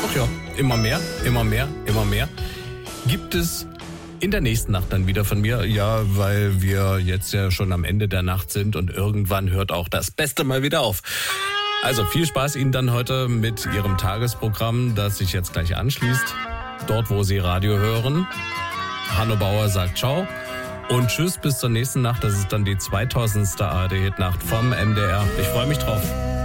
Ach ja, immer mehr. Gibt es in der nächsten Nacht dann wieder von mir, ja, weil wir jetzt ja schon am Ende der Nacht sind und irgendwann hört auch das Beste mal wieder auf. Also viel Spaß Ihnen dann heute mit Ihrem Tagesprogramm, das sich jetzt gleich anschließt. Dort, wo Sie Radio hören. Hanno Bauer sagt ciao und tschüss bis zur nächsten Nacht. Das ist dann die 2000. ARD-Hitnacht vom MDR. Ich freue mich drauf.